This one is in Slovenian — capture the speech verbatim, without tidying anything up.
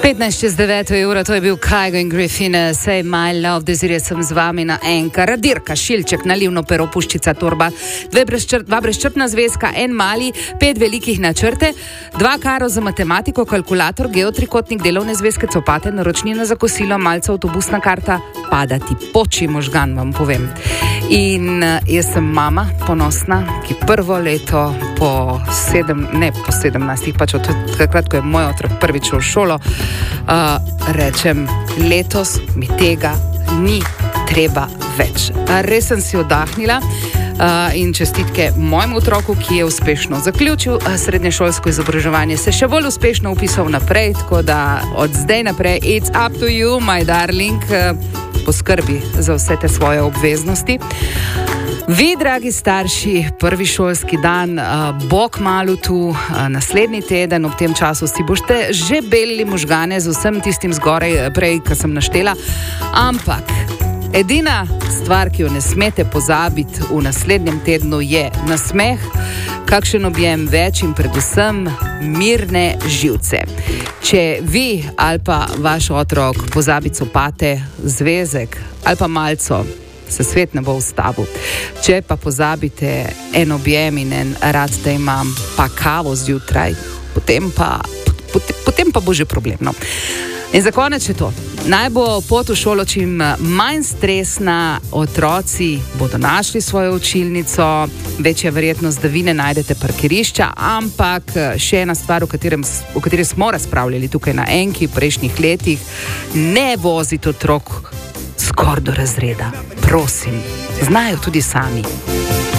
petnajst čez deveto ura, to je bil Kygo in Griffin, Say My Love, Desiree sem z vami na enka, Radirka, Šilček, Nalivno pero, Puščica, Torba, dve brezčrt, dva brezčrtna zvezka, en mali, pet velikih načrte, dva karo za matematiko, kalkulator, geotrikotnik, delovne zvezke, copate, naročnina za kosilo, malce avtobusna karta, pada ti poči možgan, vam povem. In jaz sem mama, ponosna, ki prvo leto po sedem, ne po sedemnajstih, pač od takrat, ko je moj otrok prvič v šolo, Uh, rečem, letos mi tega ni treba več. Res sem si oddahnila uh, in čestitke mojemu otroku, ki je uspešno zaključil uh, srednješolsko izobraževanje, se še bolj uspešno upisal naprej, tako da od zdaj naprej it's up to you, my darling, uh, poskrbi za vse te svoje obveznosti. Vi, dragi starši, prvi šolski dan uh, bo kmalu tu, uh, naslednji teden, ob tem času si boste že belili možgane z vsem tistim zgoraj prej, kar sem naštela, ampak edina stvar, ki jo ne smete pozabiti v naslednjem tednu, je nasmeh, kakšen objem več in predvsem mirne živce. Če vi ali pa vaš otrok pozabi copate, zvezek ali pa malco, se svet ne bo ustavil. Če pa pozabite en objem in en rad, da imam pa kavo zjutraj, potem pa, potem, potem pa bo že problem. No. In za konec še to. Naj bo pot v šolo čim manj stresna, otroci bodo našli svojo učilnico, večja verjetnost, da vi ne najdete parkirišča, ampak še ena stvar, o, katerem, o kateri smo razpravljali tukaj na enki v prejšnjih letih, ne vozite otrok skor do razreda. Prosim, znajo tudi sami.